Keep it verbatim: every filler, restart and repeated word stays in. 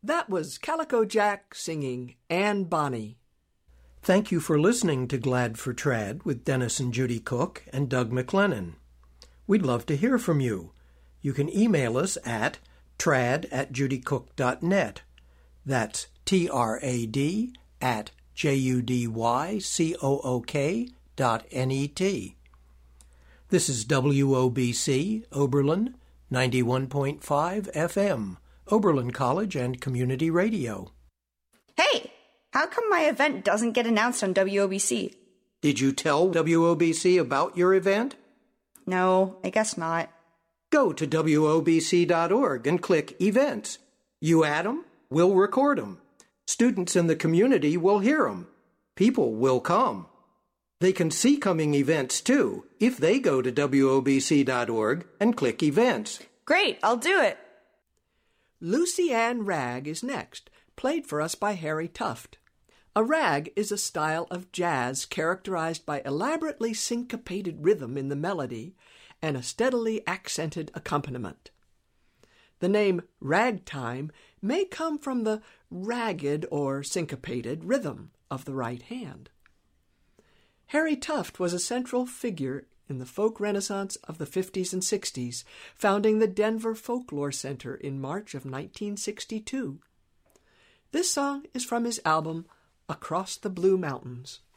That was Calico Jack singing Anne Bonny. Thank you for listening to Glad for Trad with Dennis and Judy Cook and Doug McLennan. We'd love to hear from you. You can email us at trad at judycook dot net. That's T R A D at J U D Y C O O K dot N E T. This is W O B C, Oberlin, ninety-one point five F M, Oberlin College and Community Radio. Hey, how come my event doesn't get announced on W O B C? Did you tell W O B C about your event? No, I guess not. Go to W O B C dot org and click Events. You add them, we'll record them. Students in the community will hear them. People will come. They can see coming events, too, if they go to W O B C dot org and click Events. Great, I'll do it. Lucy Ann Rag is next, played for us by Harry Tuft. A rag is a style of jazz characterized by elaborately syncopated rhythm in the melody and a steadily accented accompaniment. The name ragtime may come from the ragged or syncopated rhythm of the right hand. Harry Tuft was a central figure in the folk renaissance of the fifties and sixties, founding the Denver Folklore Center in March of nineteen sixty-two. This song is from his album Across the Blue Mountains.